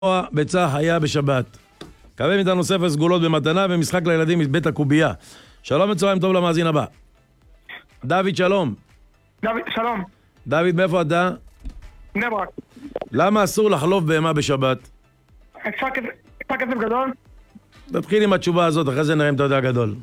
ביצה היה בשבת. קבל מאיתנו ספר סגולות במתנה ומשחק לילדים מבית הקובייה. שלום וצהריים טוב למאזין הבא. דוד, שלום. דוד, שלום. דוד, מאיפה אתה? בני ברק. למה אסור לחלוב בהמה בשבת? אפשר כסף גדול? תתחיל עם התשובה הזאת, אחרי זה נראה אם אתה יודע גדול.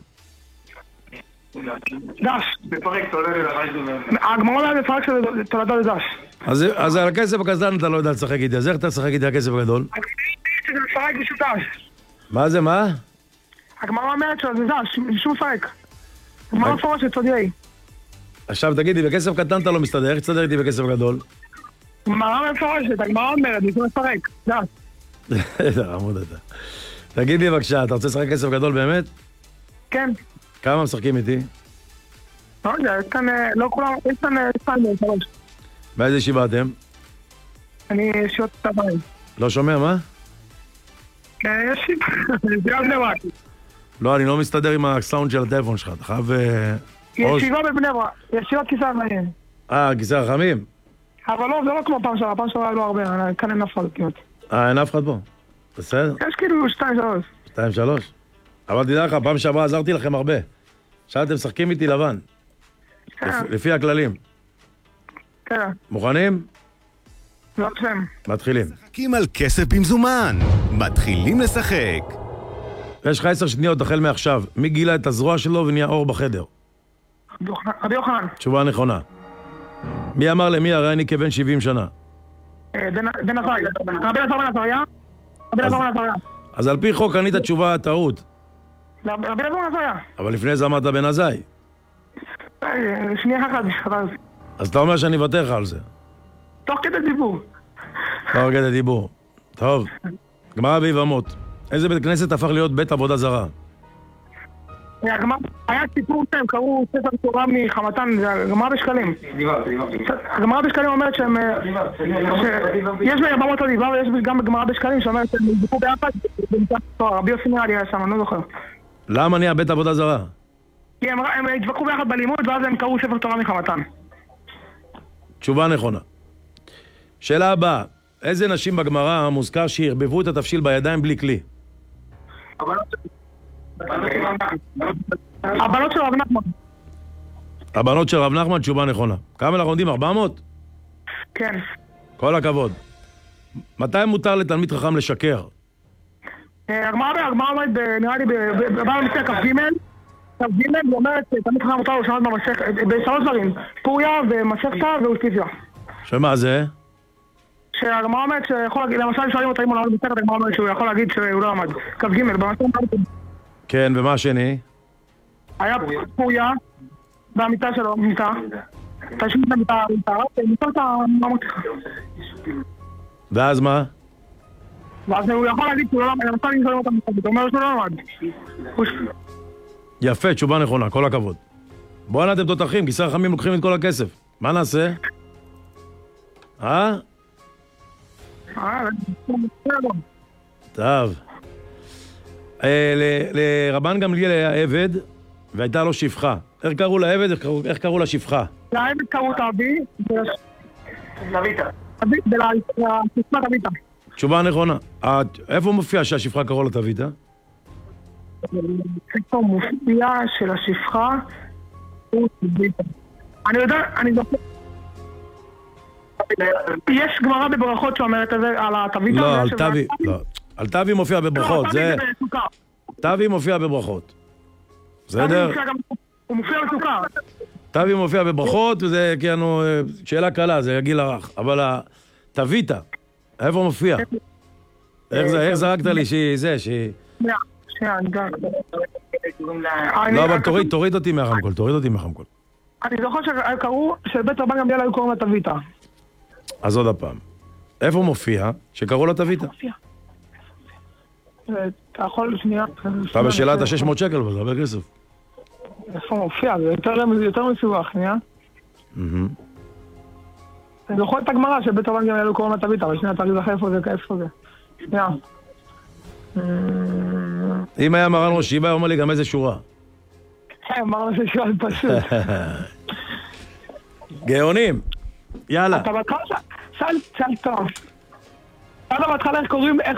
דש. בפרק תולדת. הגמרא אומרת בפרק של תולדת דש. אז על הכסף הקטן אתה לא יודע לשחק איתי, אז איך אתה תשחק איתי על הכסף הגדול? שזה מפרק בשביל דש. מה זה, מה? הגמרא אומרת שזה דש, שום מפרק. הגמרא מפורשת, צודיעי. עכשיו תגיד לי, בכסף קטן אתה לא מסתדר, איך תסתדר איתי בכסף גדול? הגמרא מפורשת, הגמרא אומרת, זה מפרק, דש. עמוד אתה. תגיד לי בבקשה, אתה רוצה לשחק כסף גדול באמת? כן. כמה משחקים איתי? לא יודע, יש כאן, לא כולם, יש כאן ספנדר, שלוש. באיזה ישיבה אתם? אני ישיבות את הבית. לא שומע, מה? יש ישיבה בני ברק. לא, אני לא מסתדר עם הסאונד של הטלפון שלך, אתה חייב... ישיבה בבני ברק, ישיבת כיסא החיים. כיסא החמים? אבל לא, זה לא כמו פעם שעברה לא הרבה, כאן אין אף אחד כמעט. אין אף אחד פה? בסדר? יש כאילו 2-3. 2-3? אבל תדע לך, פעם שעברה עזרתי לכם הרבה. עכשיו אתם משחקים איתי לבן. לפי הכללים. כן. מוכנים? לא אתם. מתחילים. משחקים על כסף במזומן. מתחילים לשחק. יש לך 10 שניות החל מעכשיו. מי גילה את הזרוע שלו ונהיה אור בחדר? רבי יוחנן. תשובה נכונה. מי אמר למי הרי אני כבן 70 שנה? בן עזריה. רבי אלעזר בן עזריה. רבי אלעזר בן עזריה. אז על פי חוק ענית תשובה טעות. רבי אלעזר בן עזריה. אבל לפני זה אמרת בן עזאי. שנייה אחת. אז אתה אומר שאני אוותר לך על זה. תוך כדי דיבור. תוך כדי דיבור. טוב. גמרא ביבמות. איזה בית כנסת הפך להיות בית עבודה זרה? היה סיפור שהם קראו ספר תורה מחמתן, זה הגמרא בשקלים. הגמרא בשקלים אומרת שהם... יש ב-400 הדיבה ויש גם בגמרא בשקלים שאומרת שהם נדבקו ביחד רבי יוסי נראה לי היה שם, אני לא זוכר. למה נהיה בית עבודה זרה? כי הם התווכחו ביחד בלימוד ואז הם קראו ספר תורה מחמתן. תשובה נכונה. שאלה הבאה, איזה נשים בגמרא מוזכר שהרבבו את התבשיל בידיים בלי כלי? הבנות של רב נחמן. הבנות של רב נחמן, תשובה נכונה. כמה אנחנו עומדים? 400? כן. כל הכבוד. מתי מותר לתלמיד חכם לשקר? הגמרא אומרת, נראה לי, בבעל מציא כ"ג, היא אומרת, תלמיד חכם מותר לו לשנות במסכת, בשלוש דברים, פוריה ומסכתא ואוסטיפיה. שמה זה? שהגמרא אומרת שיכול להגיד, למשל שואלים אותה אם הוא למד מסכת, הגמרא אומרת שהוא יכול להגיד שהוא לא למד. כ"ג, במסכת. כן, ומה השני? היה פוריה, והמיטה שלו, מיטה. תשמע את המיטה, ומיטה את הממותך. ואז מה? ואז הוא יכול להגיד שהוא לא למד, למשל אם שואלים אותה מסכת, הוא אומר שהוא לא למד. יפה, תשובה נכונה, כל הכבוד. בואו אתם תותחים, כיסא החכמים לוקחים את כל הכסף. מה נעשה? טוב. לרבן גמליאל היה עבד והייתה לו שפחה. איך קראו לעבד? איך קראו לשפחה? לעבד קראו תאבי ולשפחה תביתה. תשובה נכונה. איפה מופיע שהשפחה קראו לה תביתה? איפה מופיע של השפחה הוא תביתה. אני יודע, אני זוכר. יש גמרא בברכות שאומרת את זה על התביתה. לא, על תבי, לא. על תבי מופיע בברכות, זה... תבי מופיע בברכות. בסדר? הוא מופיע בסוכר. תבי מופיע בברכות, וזה כאילו שאלה קלה, זה הגיל הרך. אבל התביתה, איפה מופיע? איך זרקת לי שהיא... לא, אבל תוריד אותי מהרמקול, אני זוכר שקראו שבית רבן גמליאל היו קוראים לתביתה. אז עוד הפעם. איפה מופיע שקראו לה תביתה? אתה יכול שנייה... אתה בשאלת ה-600 שקל, אבל זה הרבה כסף. איפה מופיע? זה יותר מסובך, שנייה? אני זוכר את הגמרא שבית רבן גמליאל היו קוראים לתביתה, אבל שנייה, תגיד לך איפה זה. שנייה. אם היה מרן ראש ישיבה, אומר לי גם איזה שורה. אמרנו ששואל פשוט. גאונים. יאללה. אתה בטוח שאל טוב. שאלת בהתחלה איך קוראים